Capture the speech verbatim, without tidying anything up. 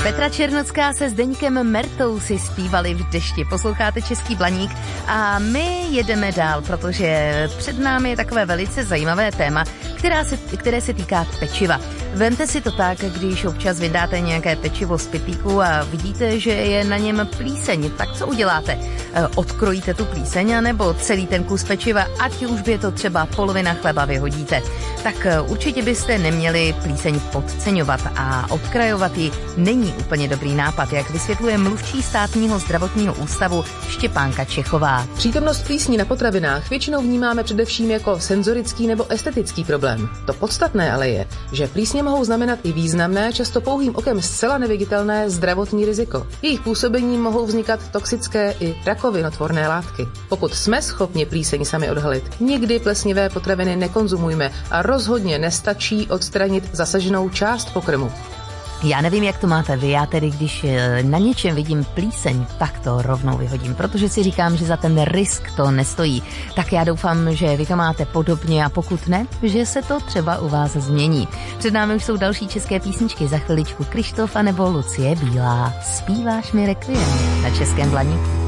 Petra Černocká se Zdeňkem Mertou si zpívali v dešti. Posloucháte Český Blaník a my jedeme dál, protože před námi je takové velice zajímavé téma, která se, které se týká pečiva. Vemte si to tak, když občas vydáte nějaké pečivo z pytlíku a vidíte, že je na něm plíseň, tak co uděláte? Odkrojíte tu plíseň, nebo celý ten kus pečiva, ať už by je to třeba polovina chleba, vyhodíte. Tak určitě byste neměli plíseň podceňovat a odkrajovat ji není úplně dobrý nápad, jak vysvětluje mluvčí Státního zdravotního ústavu Štěpánka Čechová. Přítomnost plísní na potravinách většinou vnímáme především jako senzorický nebo estetický problém. To podstatné ale je, že plísně mohou znamenat i významné, často pouhým okem zcela neviditelné zdravotní riziko. Jejich působením mohou vznikat toxické i rakovinotvorné látky. Pokud jsme schopni plíseň sami odhalit, nikdy plesnivé potraviny nekonzumujme a rozhodně nestačí odstranit zasaženou část pokrmu. Já nevím, jak to máte vy, já tedy, když na něčem vidím plíseň, tak to rovnou vyhodím, protože si říkám, že za ten risk to nestojí. Tak já doufám, že vy to máte podobně a pokud ne, že se to třeba u vás změní. Před námi už jsou další české písničky, za chviličku Krištof a nebo Lucie Bílá. Zpíváš mi Requiem na Českém Blaníku.